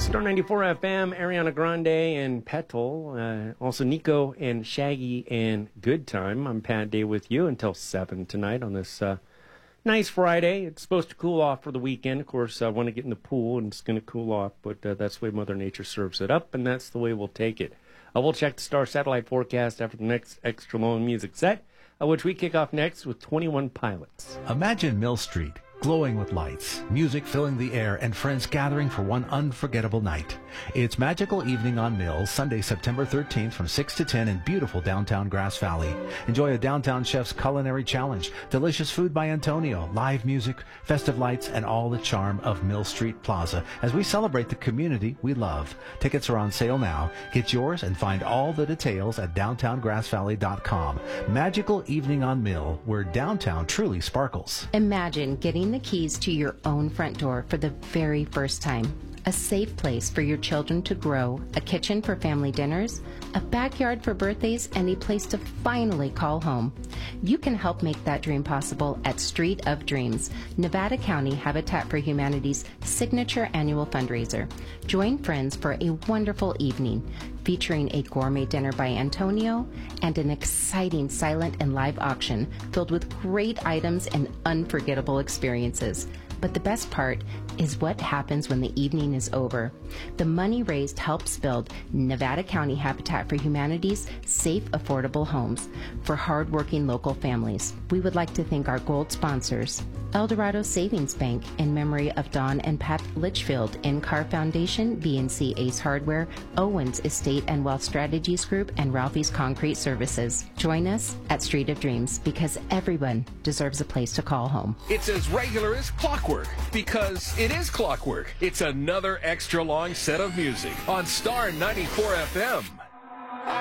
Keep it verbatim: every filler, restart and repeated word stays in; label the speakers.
Speaker 1: Star ninety-four F M, Ariana Grande and Petal. Uh, also Nico and Shaggy and Good Time. I'm Pat Day with you until seven tonight on this uh, nice Friday. It's supposed to cool off for the weekend. Of course, I want to get in the pool and it's going to cool off, but uh, that's the way Mother Nature serves it up, and that's the way we'll take it. Uh, we'll check the Star Satellite forecast after the next extra long music set, uh, which we kick off next with twenty-one Pilots.
Speaker 2: Imagine Mill Street, glowing with lights, music filling the air, and friends gathering for one unforgettable night. It's Magical Evening on Mill, Sunday, September thirteenth from six to ten in beautiful downtown Grass Valley. Enjoy a downtown chef's culinary challenge, delicious food by Antonio, live music, festive lights, and all the charm of Mill Street Plaza as we celebrate the community we love. Tickets are on sale now. Get yours and find all the details at downtown grass valley dot com. Magical Evening on Mill, where downtown truly sparkles.
Speaker 3: Imagine getting the keys to your own front door for the very first time. A safe place for your children to grow, a kitchen for family dinners, a backyard for birthdays, and a place to finally call home. You can help make that dream possible at Street of Dreams, Nevada County Habitat for Humanity's signature annual fundraiser. Join friends for a wonderful evening featuring a gourmet dinner by Antonio and an exciting silent and live auction filled with great items and unforgettable experiences. But the best part is what happens when the evening is over. The money raised helps build Nevada County Habitat for Humanity's safe, affordable homes for hardworking local families. We would like to thank our gold sponsors, El Dorado Savings Bank in memory of Don and Pat Litchfield, In-Car Foundation, B and C Ace Hardware, Owens Estate and Wealth Strategies Group, and Ralphie's Concrete Services. Join us at Street of Dreams because everyone deserves a place to call home.
Speaker 4: It's as regular as clockwork because it is clockwork. It's another extra long set of music on Star ninety-four F M.